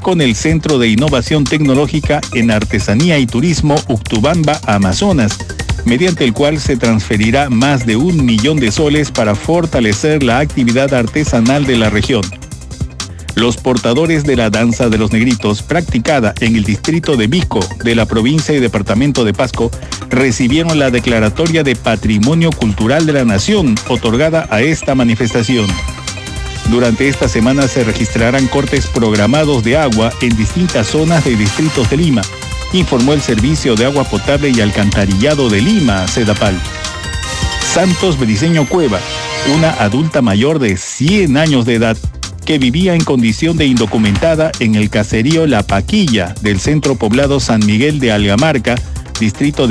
con el Centro de Innovación Tecnológica en Artesanía y Turismo Uctubamba, Amazonas, mediante el cual se transferirá más de 1 millón de soles para fortalecer la actividad artesanal de la región. Los portadores de la danza de los negritos, practicada en el distrito de Visco de la provincia y departamento de Pasco, recibieron la declaratoria de Patrimonio Cultural de la Nación otorgada a esta manifestación. Durante esta semana se registrarán cortes programados de agua en distintas zonas de distritos de Lima, informó el Servicio de Agua Potable y Alcantarillado de Lima, Sedapal. Santos Briceño Cueva, una adulta mayor de 100 años de edad, que vivía en condición de indocumentada en el caserío La Paquilla del centro poblado San Miguel de Algamarca, distrito de